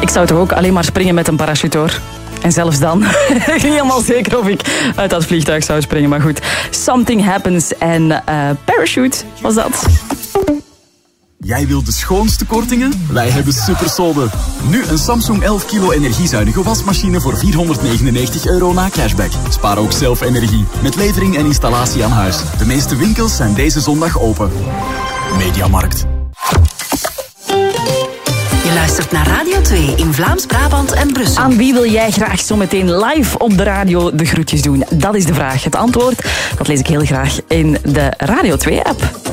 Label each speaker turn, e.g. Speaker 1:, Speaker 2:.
Speaker 1: Ik zou toch ook alleen maar springen met een parachute, hoor. En zelfs dan niet helemaal zeker of ik uit dat vliegtuig zou springen. Maar goed, Something Happens en Parachute was dat.
Speaker 2: Jij wilt de schoonste kortingen? Wij hebben Supersolde. Nu een Samsung 11 kilo energiezuinige wasmachine voor €499 na cashback. Spaar ook zelf energie met levering en installatie aan huis. De meeste winkels zijn deze zondag open. Mediamarkt.
Speaker 3: Je luistert naar Radio 2 in Vlaams-Brabant en Brussel.
Speaker 1: Aan wie wil jij graag zometeen live op de radio de groetjes doen? Dat is de vraag. Het antwoord, dat lees ik heel graag in de Radio 2-app.